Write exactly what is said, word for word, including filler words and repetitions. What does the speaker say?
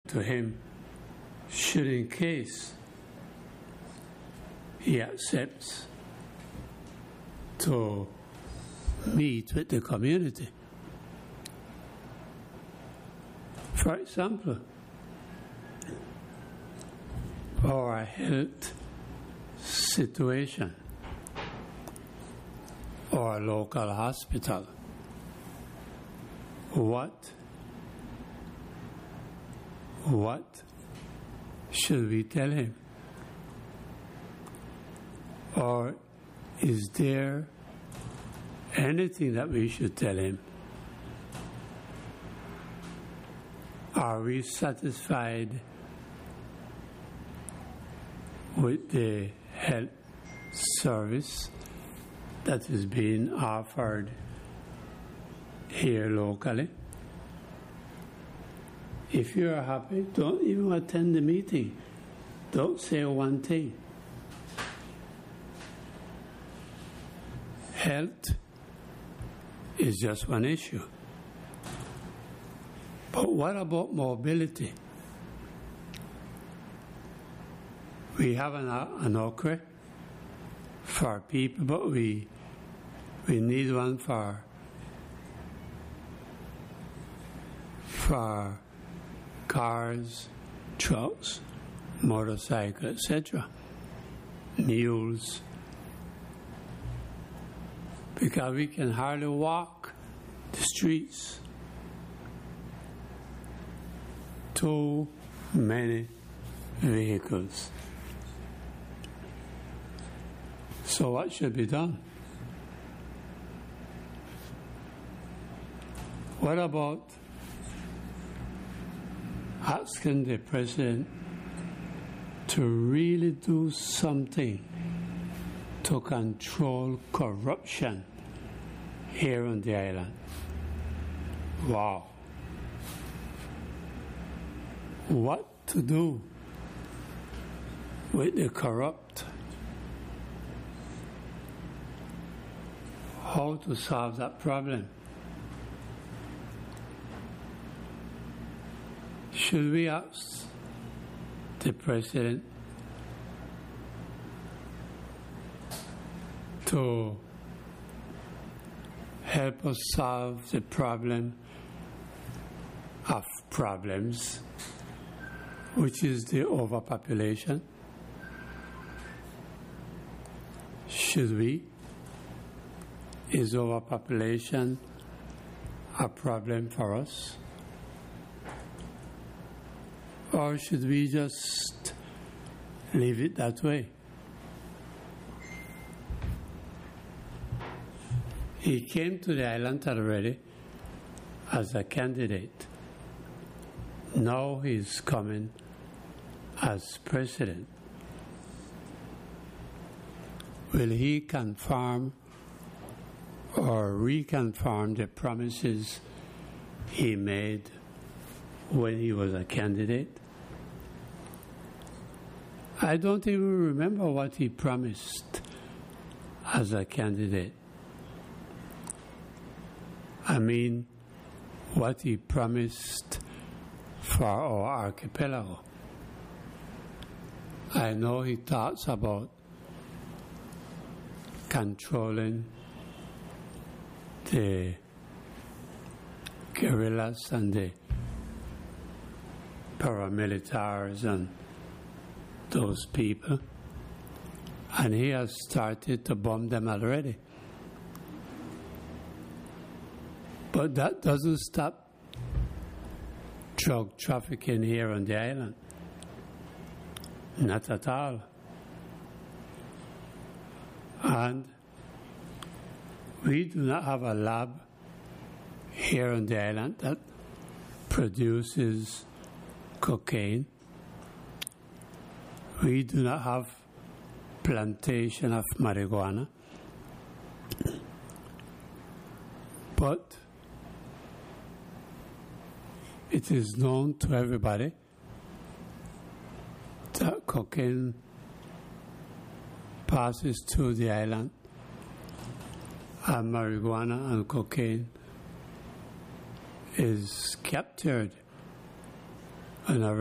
to him should, in case he accepts to meet with the community. For example, for a health situation or a local hospital, what what should we tell him? Or is there anything that we should tell him? Are we satisfied with the health service that is being offered here locally? If you are happy, don't even attend the meeting. Don't say one thing. Health is just one issue. But what about mobility? We have an, an okra for people, but we we need one for for cars, trucks, motorcycles, et cetera, mules, because we can hardly walk the streets. Too many vehicles. So what should be done? What about asking the president to really do something to control corruption here on the island? Wow. What to do with the corrupt? How to solve that problem? Should we ask the president to help us solve the problem of problems, which is the overpopulation? Should we? Is overpopulation a problem for us? Or should we just leave it that way? He came to the island already as a candidate. Now he's coming as president. Will he confirm or reconfirm the promises he made when he was a candidate? I don't even remember what he promised as a candidate. I mean, what he promised for our archipelago. I know he talks about controlling the guerrillas and the paramilitaries and those people, and he has started to bomb them already. But that doesn't stop drug trafficking here on the island. Not at all. And we do not have a lab here on the island that produces cocaine. We do not have plantation of marijuana. But it is known to everybody that cocaine passes through the island, and marijuana and cocaine is captured on a